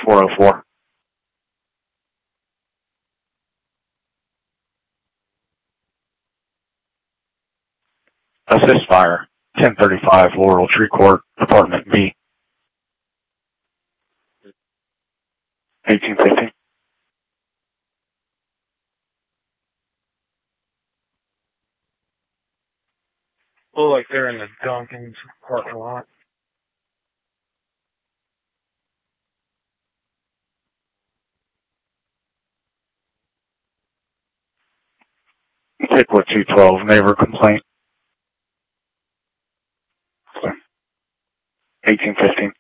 404. Assist fire. 1035 Laurel Tree Court, Apartment B. 1850. Look like they're in the Duncan's parking lot. Pickwood 212, neighbor complaint. 1815.